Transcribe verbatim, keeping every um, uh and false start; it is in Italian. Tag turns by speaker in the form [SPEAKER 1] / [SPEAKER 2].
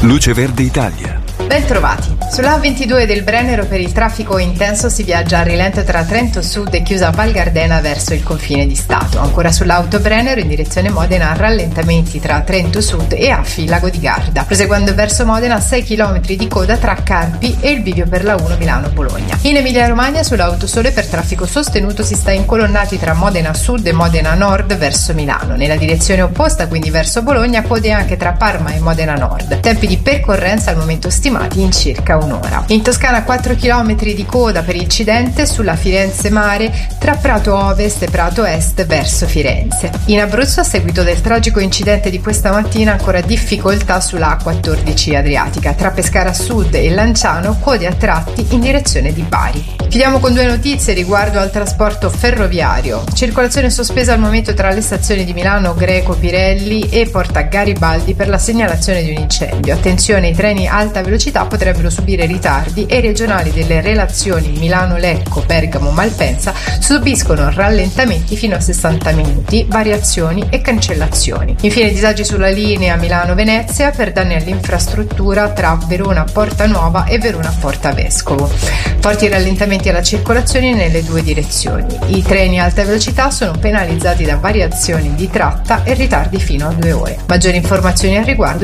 [SPEAKER 1] Luce Verde Italia.
[SPEAKER 2] Bentrovati. Sulla A ventidue del Brennero per il traffico intenso si viaggia a rilento tra Trento Sud e chiusa Val Gardena verso il confine di Stato. Ancora sull'auto Brennero in direzione Modena, rallentamenti tra Trento Sud e Affi Lago di Garda. Proseguendo verso Modena, sei chilometri di coda tra Carpi e il bivio per la uno Milano-Bologna. In Emilia Romagna sull'autosole per traffico sostenuto si sta incolonnati tra Modena Sud e Modena Nord verso Milano. Nella direzione opposta, quindi verso Bologna, code anche tra Parma e Modena Nord. Tempi di percorrenza al momento stimati in circa un'ora. In Toscana quattro chilometri di coda per incidente sulla Firenze Mare tra Prato Ovest e Prato Est verso Firenze. In Abruzzo, a seguito del tragico incidente di questa mattina, ancora difficoltà sulla A quattordici Adriatica tra Pescara Sud e Lanciano, code a tratti in direzione di Bari. Chiudiamo con due notizie riguardo al trasporto ferroviario. Circolazione sospesa al momento tra le stazioni di Milano Greco Pirelli e Porta Garibaldi per la segnalazione di un incendio. Attenzione, i treni alta velocità potrebbero subire ritardi e i regionali delle relazioni Milano-Lecco, Bergamo-Malpensa subiscono rallentamenti fino a sessanta minuti, variazioni e cancellazioni. Infine disagi sulla linea Milano-Venezia per danni all'infrastruttura tra Verona-Porta Nuova e Verona-Porta Vescovo. Forti rallentamenti alla circolazione nelle due direzioni. I treni alta velocità sono penalizzati da variazioni di tratta e ritardi fino a due ore. Maggiori informazioni al riguardo